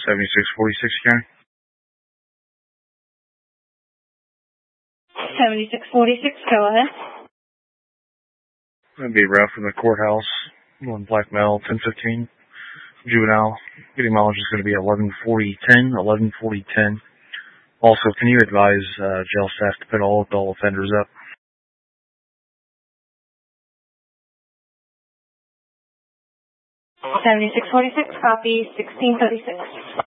7646 Karen. 7646, go ahead. That'd be a route from the courthouse. One black male, 1015. Juvenile. Getting mileage is going to be 114010, 114010. Also, can you advise jail staff to put all adult offenders up? 7646, copy 1636.